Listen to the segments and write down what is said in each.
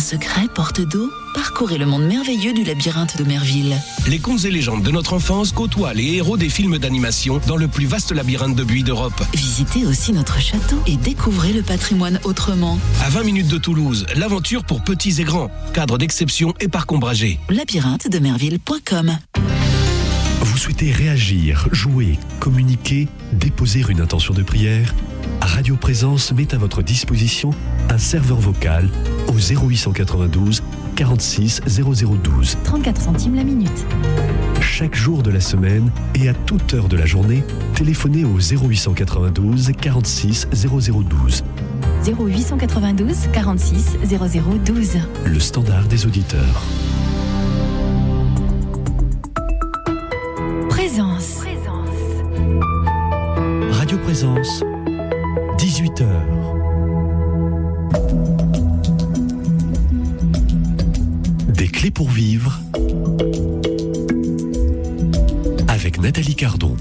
secret porte d'eau, parcourez le monde merveilleux du labyrinthe d'Omerville. Les contes et légendes de notre enfance côtoient les héros des films d'animation dans le plus vaste labyrinthe de buis d'Europe. Visitez aussi notre château et découvrez le patrimoine autrement. À 20 minutes de Toulouse, l'aventure pour petits et grands. Cadre d'exception et parc ombragé. labyrinthe-d'Omerville.com. Vous souhaitez réagir, jouer, communiquer, déposer une intention de prière ? Radio Présence met à votre disposition un serveur vocal au 0892 46 0012. 34 centimes la minute. Chaque jour de la semaine et à toute heure de la journée, téléphonez au 0892 46 0012. 0892 46 0012. Le standard des auditeurs. Présence. Radio Présence, 18h. Des clés pour vivre avec Nathalie Cardon.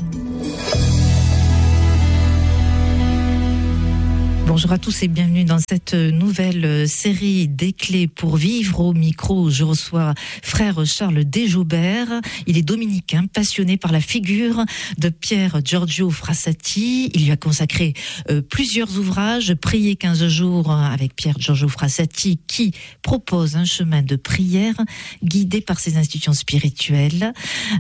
Bonjour à tous et bienvenue dans cette nouvelle série des clés pour vivre. Au micro, je reçois frère Charles Desjoubert. Il est dominicain, passionné par la figure de Pier Giorgio Frassati. Il lui a consacré plusieurs ouvrages. Prier 15 jours avec Pier Giorgio Frassati, qui propose un chemin de prière guidé par ses institutions spirituelles.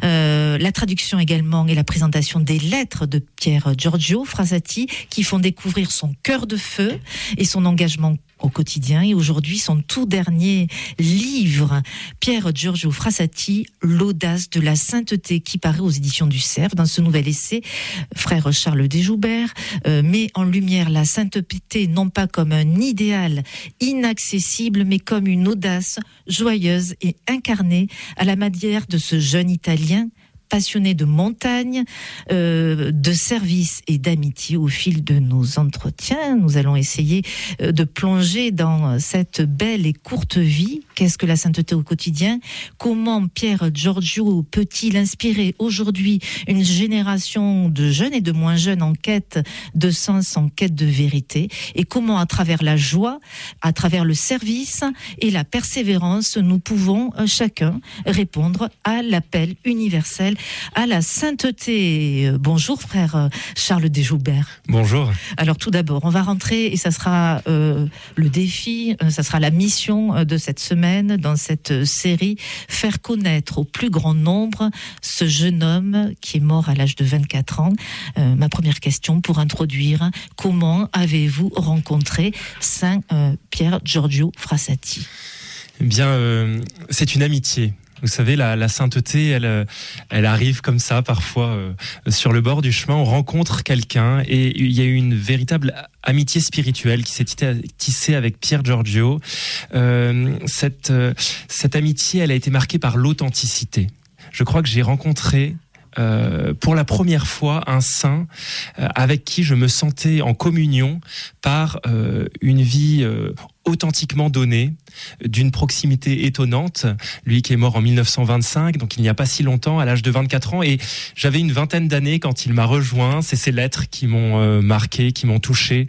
La traduction également et la présentation des lettres de Pier Giorgio Frassati, qui font découvrir son cœur de feu et son engagement au quotidien. Et aujourd'hui, son tout dernier livre, Pier Giorgio Frassati, L'audace de la sainteté, qui paraît aux éditions du Cerf. Dans ce nouvel essai, frère Charles Desjoubert met en lumière la sainteté non pas comme un idéal inaccessible, mais comme une audace joyeuse et incarnée à la manière de ce jeune Italien passionné de montagne, de service et d'amitié. Au fil de nos entretiens, nous allons essayer de plonger dans cette belle et courte vie. Qu'est-ce que la sainteté au quotidien ? Comment Pier Giorgio peut-il inspirer aujourd'hui une génération de jeunes et de moins jeunes en quête de sens, en quête de vérité ? Et comment, à travers la joie, à travers le service et la persévérance, nous pouvons chacun répondre à l'appel universel à la sainteté. Bonjour frère Charles Desjoubert. Bonjour. Alors tout d'abord, on va rentrer et ça sera le défi, ça sera la mission de cette semaine dans cette série, faire connaître au plus grand nombre ce jeune homme qui est mort à l'âge de 24 ans. Ma première question pour introduire, comment avez-vous rencontré Saint Pier Giorgio Frassati ? Eh bien, c'est une amitié. Vous savez, la sainteté, elle arrive comme ça parfois sur le bord du chemin. On rencontre quelqu'un et il y a eu une véritable amitié spirituelle qui s'est tissée avec Pier Giorgio. Cette amitié, elle a été marquée par l'authenticité. Je crois que j'ai rencontré pour la première fois un saint avec qui je me sentais en communion par une vie authentiquement donnée, d'une proximité étonnante. Lui qui est mort en 1925, donc il n'y a pas si longtemps, à l'âge de 24 ans, et j'avais une vingtaine d'années quand il m'a rejoint. C'est ces lettres qui m'ont marqué, qui m'ont touché,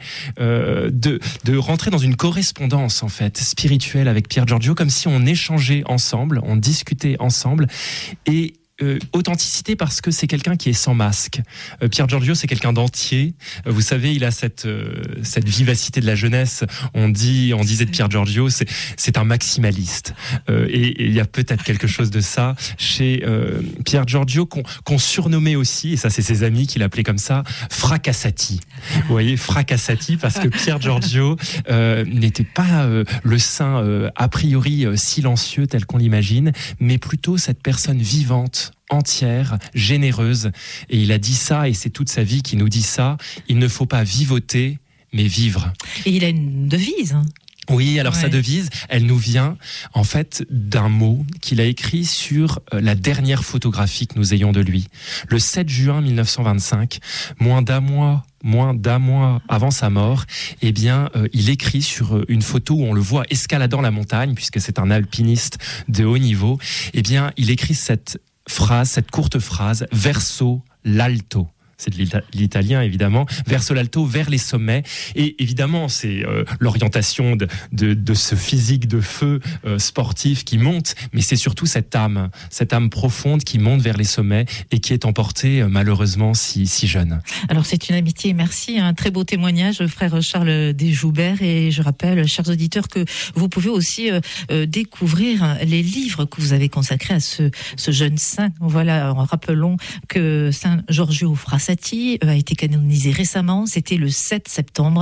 de rentrer dans une correspondance en fait spirituelle avec Pier Giorgio, comme si on échangeait ensemble, on discutait ensemble, et authenticité parce que c'est quelqu'un qui est sans masque. Pier Giorgio, c'est quelqu'un d'entier. Vous savez, il a cette vivacité de la jeunesse. On disait de Pier Giorgio, c'est un maximaliste. Et il y a peut-être quelque chose de ça chez Pier Giorgio qu'on surnommait aussi, et ça c'est ses amis qui l'appelaient comme ça, Fracassati. Vous voyez, Fracassati, parce que Pier Giorgio n'était pas le saint a priori silencieux tel qu'on l'imagine, mais plutôt cette personne vivante, entière, généreuse. Et il a dit ça, et c'est toute sa vie qui nous dit ça, il ne faut pas vivoter, mais vivre. Et il a une devise. Oui, alors sa devise, elle nous vient en fait d'un mot qu'il a écrit sur la dernière photographie que nous ayons de lui. Le 7 juin 1925, moins d'un mois avant sa mort, eh bien, il écrit sur une photo où on le voit escaladant la montagne, puisque c'est un alpiniste de haut niveau, eh bien, il écrit cette courte phrase, verso l'alto. c'est de l'italien évidemment, verso l'alto, vers les sommets. Et évidemment, c'est l'orientation de ce physique de feu sportif qui monte, mais c'est surtout cette âme profonde qui monte vers les sommets et qui est emportée malheureusement si jeune. Alors c'est une amitié, merci, un très beau témoignage, frère Charles Desjoubert. Et je rappelle, chers auditeurs, que vous pouvez aussi découvrir les livres que vous avez consacrés à ce jeune saint. Voilà, rappelons que Saint Giorgio Frassati a été canonisé récemment, c'était le 7 septembre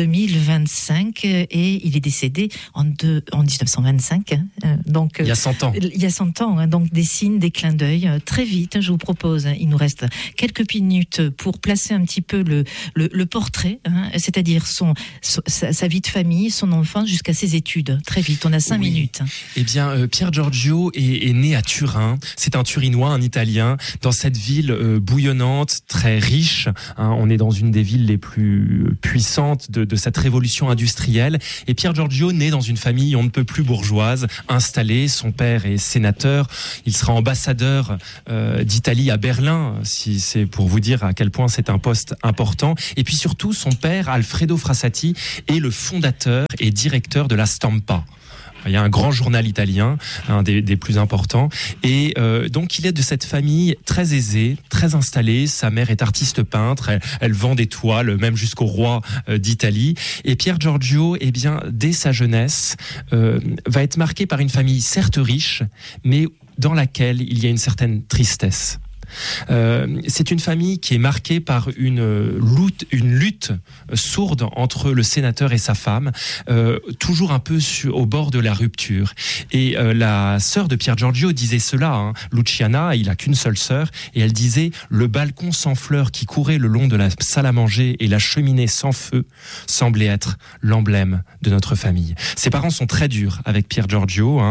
2025 et il est décédé en 1925. Donc, il y a 100 ans. Il y a 100 ans, donc des signes, des clins d'œil. Très vite, je vous propose, il nous reste quelques minutes pour placer un petit peu le portrait, c'est-à-dire sa vie de famille, son enfance jusqu'à ses études. Très vite, on a 5 minutes. Eh bien, Pier Giorgio est né à Turin. C'est un Turinois, un Italien, dans cette ville bouillonnante, très riche. On est dans une des villes les plus puissantes de cette révolution industrielle. Et Pier Giorgio naît dans une famille on ne peut plus bourgeoise, installée. Son père est sénateur. Il sera ambassadeur d'Italie à Berlin, si c'est pour vous dire à quel point c'est un poste important. Et puis surtout, son père, Alfredo Frassati, est le fondateur et directeur de la Stampa. Il y a un grand journal italien, un des plus importants. Et donc, il est de cette famille très aisée, très installée. Sa mère est artiste peintre. Elle vend des toiles, même jusqu'au roi d'Italie. Et Pier Giorgio, eh bien, dès sa jeunesse, va être marqué par une famille certes riche, mais dans laquelle il y a une certaine tristesse. C'est une famille qui est marquée par une lutte sourde entre le sénateur et sa femme, toujours un peu au bord de la rupture. Et la sœur de Pier Giorgio disait cela, Luciana, il a qu'une seule sœur, et elle disait: le balcon sans fleurs qui courait le long de la salle à manger et la cheminée sans feu semblait être l'emblème de notre famille. Ses parents sont très durs avec Pier Giorgio.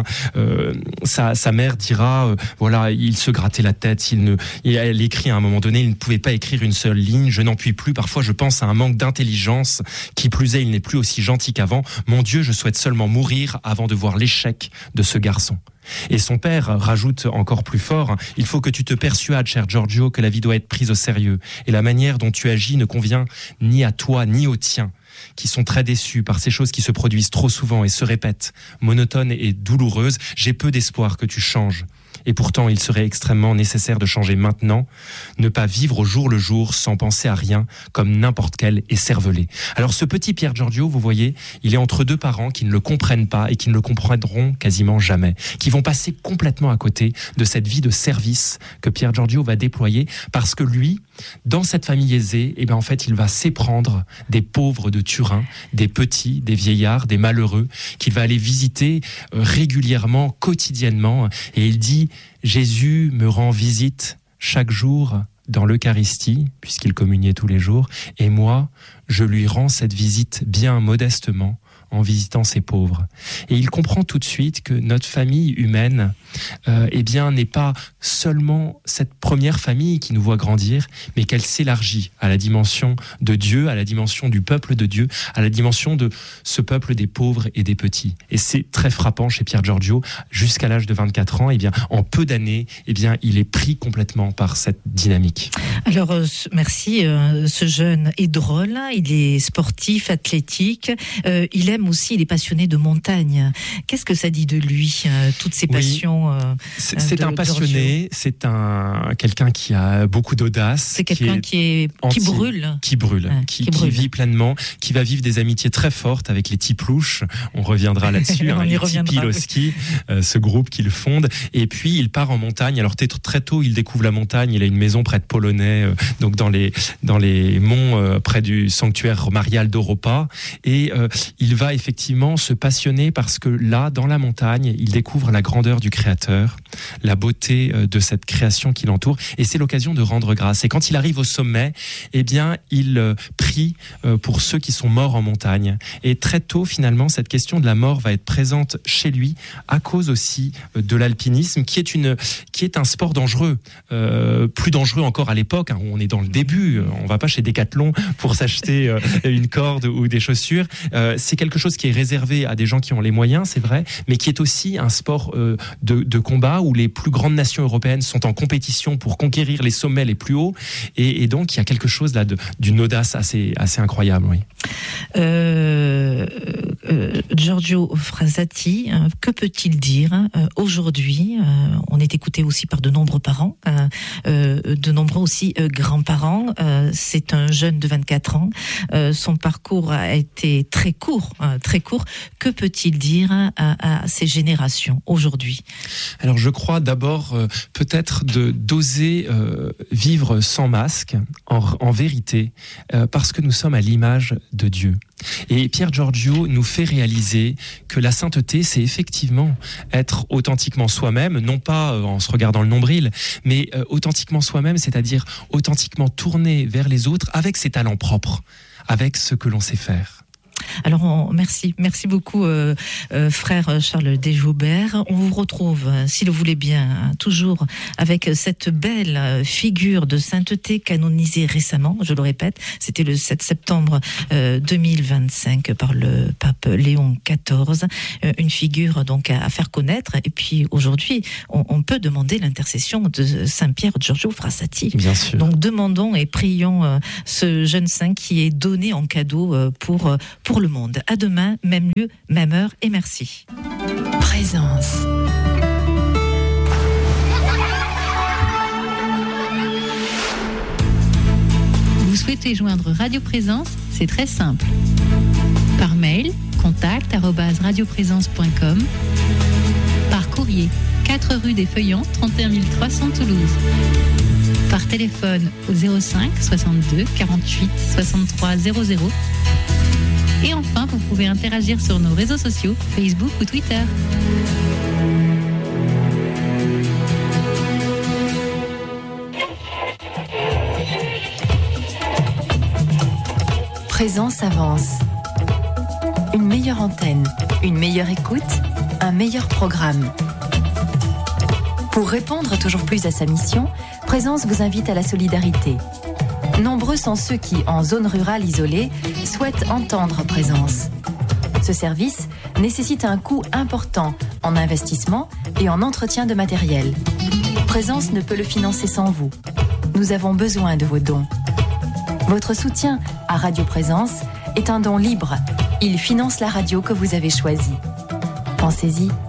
Sa mère dira, voilà, il se grattait la tête, et elle écrit à un moment donné, il ne pouvait pas écrire une seule ligne, je n'en puis plus, parfois je pense à un manque d'intelligence, qui plus est, il n'est plus aussi gentil qu'avant, mon Dieu, je souhaite seulement mourir avant de voir l'échec de ce garçon. Et son père rajoute encore plus fort, il faut que tu te persuades, cher Giorgio, que la vie doit être prise au sérieux, et la manière dont tu agis ne convient ni à toi, ni aux tiens, qui sont très déçus par ces choses qui se produisent trop souvent et se répètent, monotones et douloureuses. J'ai peu d'espoir que tu changes. Et pourtant, il serait extrêmement nécessaire de changer maintenant, ne pas vivre au jour le jour sans penser à rien, comme n'importe quel écervelé. Alors ce petit Pier Giorgio, vous voyez, il est entre deux parents qui ne le comprennent pas et qui ne le comprendront quasiment jamais, qui vont passer complètement à côté de cette vie de service que Pier Giorgio va déployer, parce que lui, dans cette famille aisée, eh ben en fait, il va s'éprendre des pauvres de Turin, des petits, des vieillards, des malheureux, qu'il va aller visiter régulièrement, quotidiennement, et il dit: Jésus me rend visite chaque jour dans l'Eucharistie, puisqu'il communiait tous les jours, et moi, je lui rends cette visite bien modestement, en visitant ces pauvres. Et il comprend tout de suite que notre famille humaine, eh bien, n'est pas seulement cette première famille qui nous voit grandir, mais qu'elle s'élargit à la dimension de Dieu, à la dimension du peuple de Dieu, à la dimension de ce peuple des pauvres et des petits. Et c'est très frappant chez Pier Giorgio. Jusqu'à l'âge de 24 ans, eh bien, en peu d'années, eh bien, il est pris complètement par cette dynamique. Alors, merci. Ce jeune est drôle, il est sportif, athlétique, il aime aussi, il est passionné de montagne. Qu'est-ce que ça dit de lui, toutes ces passions? C'est un passionné, c'est quelqu'un qui a beaucoup d'audace. C'est quelqu'un qui brûle. Qui vit pleinement, qui va vivre des amitiés très fortes avec les Tiplouches. On reviendra là-dessus, les Tipiloski, ce groupe qu'il fonde. Et puis, il part en montagne. Alors, très tôt, il découvre la montagne. Il a une maison près de Polonais, donc dans les monts, près du sanctuaire marial d'Europa. Et il va effectivement se passionner parce que là, dans la montagne, il découvre la grandeur du Créateur, la beauté de cette création qui l'entoure, et c'est l'occasion de rendre grâce. Et quand il arrive au sommet, eh bien, il prie pour ceux qui sont morts en montagne. Et très tôt, finalement, cette question de la mort va être présente chez lui à cause aussi de l'alpinisme, qui est un sport dangereux, plus dangereux encore à l'époque, époque, où on est dans le début, on va pas chez Decathlon pour s'acheter une corde ou des chaussures. C'est quelque chose qui est réservé à des gens qui ont les moyens, c'est vrai, mais qui est aussi un sport de combat où les plus grandes nations européennes sont en compétition pour conquérir les sommets les plus hauts. Et donc, il y a quelque chose là d'une audace assez incroyable. Oui. Giorgio Frassati, que peut-il dire aujourd'hui? On est écouté aussi par de nombreux parents, de nombreux aussi grands-parents. C'est un jeune de 24 ans. Son parcours a été très court. Que peut-il dire à ces générations aujourd'hui? Alors, je crois d'abord peut-être d'oser vivre sans masque, en vérité, parce que nous sommes à l'image de Dieu. Et Pier Giorgio nous fait réaliser que la sainteté, c'est effectivement être authentiquement soi-même, non pas en se regardant le nombril, mais authentiquement soi-même, c'est-à-dire authentiquement tourné vers les autres avec ses talents propres, avec ce que l'on sait faire. Alors, merci beaucoup, frère Charles Desjoubert. On vous retrouve, si le voulez bien, toujours avec cette belle figure de sainteté canonisée récemment, je le répète, c'était le 7 septembre 2025 par le pape Léon XIV, une figure donc à faire connaître. Et puis aujourd'hui, on peut demander l'intercession de Saint Pier Giorgio Frassati. Bien sûr. Donc demandons et prions ce jeune saint qui est donné en cadeau pour le monde. À demain, même lieu, même heure, et merci. Présence. Vous souhaitez joindre Radio Présence? C'est très simple. Par mail, contact@radioprésence.com. Par courrier, 4 rue des Feuillants, 31 300 Toulouse. Par téléphone au 05 62 48 63 00. Et enfin, vous pouvez interagir sur nos réseaux sociaux, Facebook ou Twitter. Présence avance. Une meilleure antenne, une meilleure écoute, un meilleur programme. Pour répondre toujours plus à sa mission, Présence vous invite à la solidarité. Nombreux sont ceux qui, en zone rurale isolée, souhaitent entendre Présence. Ce service nécessite un coût important en investissement et en entretien de matériel. Présence ne peut le financer sans vous. Nous avons besoin de vos dons. Votre soutien à Radio Présence est un don libre. Il finance la radio que vous avez choisie. Pensez-y.